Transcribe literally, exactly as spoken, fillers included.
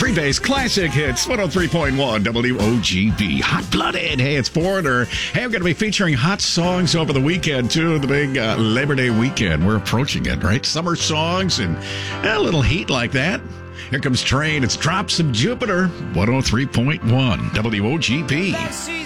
Freebase Classic Hits, one oh three point one W O G B. Hot Blooded. Hey, it's Foreigner. Hey, I'm going to be featuring hot songs over the weekend, too. The big uh, Labor Day weekend. We're approaching it, right? Summer songs and a little heat like that. Here comes Train. It's Drops of Jupiter, one oh three point one W O G B.